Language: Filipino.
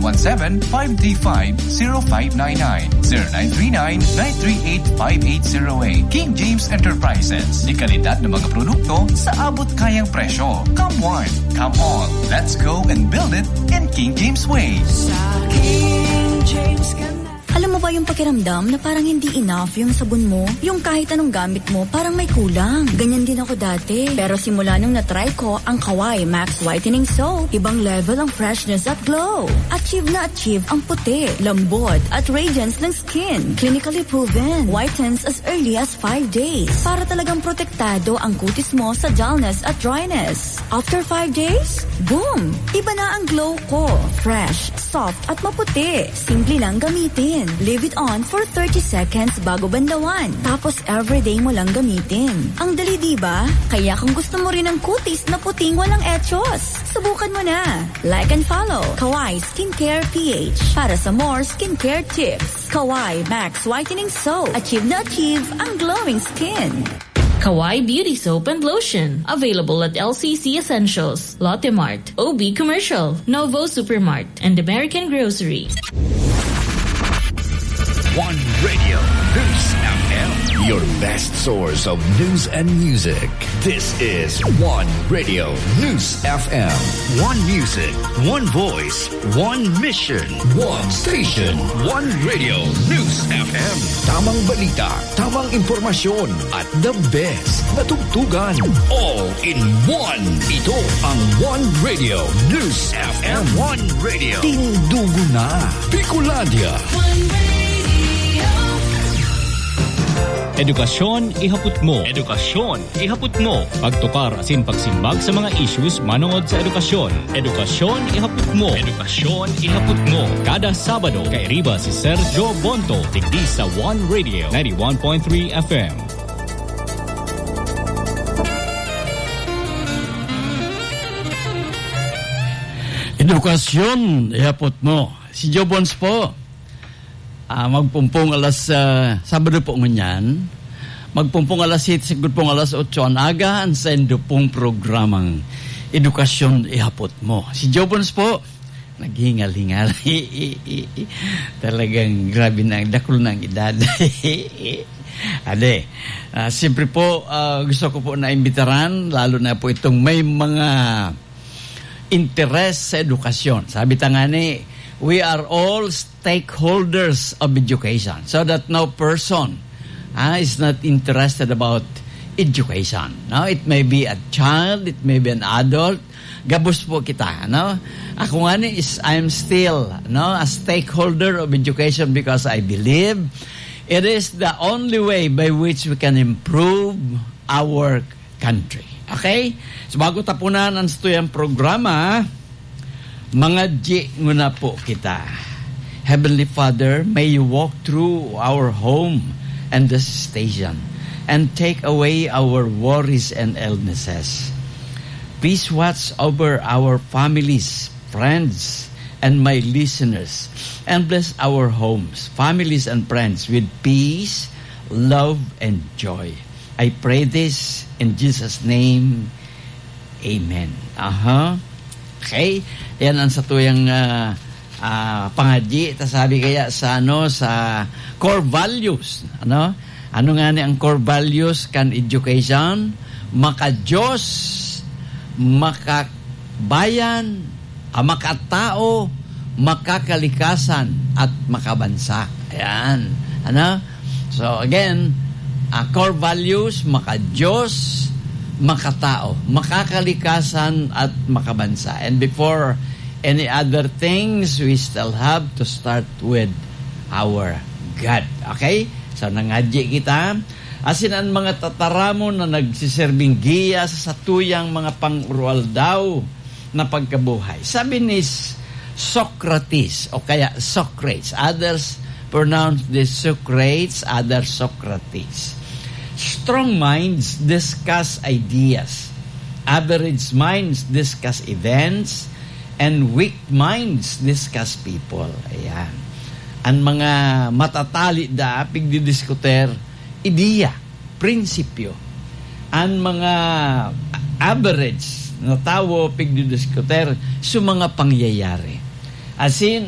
0939-938-5808. King James Enterprises. Di kalidad ng mga produkto sa abot kayang presyo. Come one, come all. Let's go and build it in King James way. Sa King James ka na. Alam mo ba yung pakiramdam na parang hindi enough yung sabon mo? Yung kahit anong gamit mo, parang may kulang. Ganyan din ako dati. Pero simula nung na-try ko ang Kawai Max Whitening Soap, ibang level ang freshness at glow. Achieve na achieve ang puti, lambot at radiance ng skin. Clinically proven. Whitens as early as 5 days. Para talagang protektado ang kutis mo sa dullness at dryness. After 5 days, boom! Iba na ang glow ko. Fresh, soft at maputi. Simple lang gamitin. Leave it on for 30 seconds bago bandawan. Tapos everyday mo lang gamitin. Ang dali, diba? Kaya kung gusto mo rin ng kutis na puting walang etchos, subukan mo na. Like and follow Kawai Skincare PH para sa more skincare tips. Kawai Max Whitening Soap. Achieve na achieve ang glowing skin. Kawai Beauty Soap and Lotion. Available at LCC Essentials, Lotte Mart, OB Commercial, Novo Supermart, and American Grocery. One Radio, News FM. Your best source of news and music. This is One Radio, News FM. One music, one voice, one mission, one station. One Radio, News FM. Tamang balita, tamang impormasyon, at the best na tugtugan. All in one. Ito ang One Radio, News FM. One Radio. Tindugo na. Bicolandia. One Radio. Edukasyon ihapot mo. Edukasyon ihapot mo. Pagtukar asin pagsimbag sa mga issues manungod sa edukasyon. Edukasyon ihapot mo. Edukasyon ihapot mo. Kada Sabado kay Riba si Sergio Bonto tigdi sa One Radio 91.3 FM. Edukasyon ihapot mo. Si Joe Bons po. Magpumpong alas Sabado po ngunyan. Magpumpong alas 7, siguro pong alas 8 ang aga ang sendo pong programang Edukasyon ihapot mo. Si Joe Bons po naghingal-hingal. Talagang grabe na ang dakol ng edad. Ade, siyempre po gusto ko po na imbitaran lalo na po itong may mga interest sa edukasyon. Sabi tangani, we are all stakeholders of education, so that no person is not interested about education. No, it may be a child, it may be an adult. Gabos po kita, no? Ako nga ni is I'm still a stakeholder of education because I believe it is the only way by which we can improve our country. Okay? So bago tapunan ang stuyang programa, mga G muna po kita. Heavenly Father, may you walk through our home and the station and take away our worries and illnesses. Please watch over our families, friends, and my listeners, and bless our homes, families, and friends with peace, love, and joy. I pray this in Jesus' name. Amen. Okay? Yan ang satuyang pangadyi. Sabi kaya sa sa core values. Ano nga ni ang core values kan education? Maka-Diyos, makabayan, makatao, makakalikasan, at makabansa. Ayan. So again, core values, maka-Diyos, makatao, makakalikasan, at makabansa. And before any other things, we still have to start with our God. Okay? So nangadyi kita. Asin ang mga tataramon na nagsiserving giya sa satuyang mga pang-urual daw na pagkabuhay. Sabi ni Socrates, o kaya Socrates. Others pronounce this Socrates, others Socrates. Strong minds discuss ideas. Average minds discuss events. And weak minds discuss people. Ayan. Ang mga matatali da, pigdidiskuter, ideya, prinsipyo. Ang mga average na tao, pigdidiskuter, sa mga pangyayari. Asin,